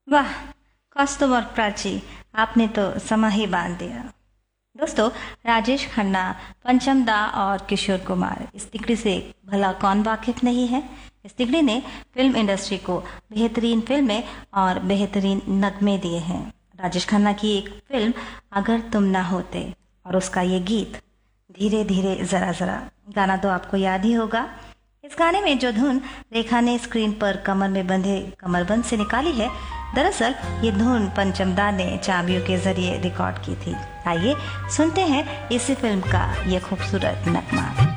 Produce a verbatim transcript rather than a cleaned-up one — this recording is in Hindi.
वाह कौस्तुभ और प्राची, आपने तो समा ही बांध दिया। दोस्तों, राजेश खन्ना, पंचम दा और किशोर कुमार, इस तिकड़ी से भला कौन वाकिफ नहीं है। इस तिकड़ी ने फिल्म इंडस्ट्री को बेहतरीन फिल्में और बेहतरीन नगमे दिए हैं। राजेश खन्ना की एक फिल्म अगर तुम ना होते और उसका ये गीत धीरे धीरे जरा जरा, गाना तो आपको याद ही होगा। इस गाने में जो धुन रेखा ने स्क्रीन पर कमर में बंधे कमरबंद से निकाली है, दरअसल ये धुन पंचमदा ने चाबियों के जरिए रिकॉर्ड की थी। आइए सुनते हैं इसी फिल्म का ये खूबसूरत नगमा।